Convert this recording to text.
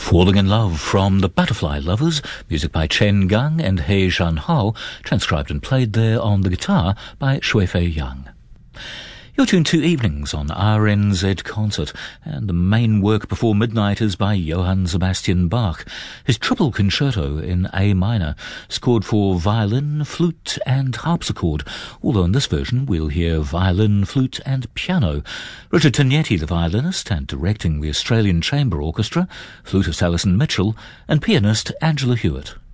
Falling in Love from the Butterfly Lovers, music by Chen Gang and He Zhanhao, transcribed and played there on the guitar by Shuifei Yang. You're tuned to Evenings on RNZ Concert, and the main work before midnight is by Johann Sebastian Bach. His triple concerto in A minor, scored for violin, flute and harpsichord, although in this version we'll hear violin, flute and piano. Richard Tognetti, the violinist, and directing the Australian Chamber Orchestra, flutist Alison Mitchell, and pianist Angela Hewitt.